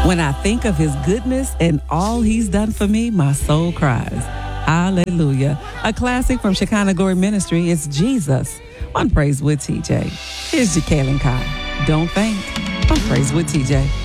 When I think of his goodness and all he's done for me, my soul cries. Hallelujah. A classic from Shekinah Glory Ministry is Jesus on Praise with TJ. Here's Jacqueline Kai. Don't faint on Praise with TJ.